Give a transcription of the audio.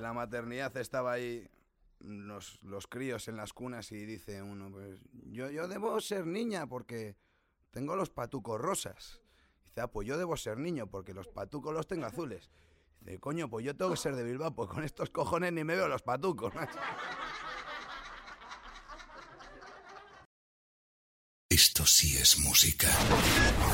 la maternidad estaba ahí los críos en las cunas y dice uno, pues yo debo ser niña porque tengo los patucos rosas. Dice, pues yo debo ser niño porque los patucos los tengo azules. Dice, coño, pues yo tengo que ser de Bilbao, pues con estos cojones ni me veo los patucos, macho. Esto sí es música.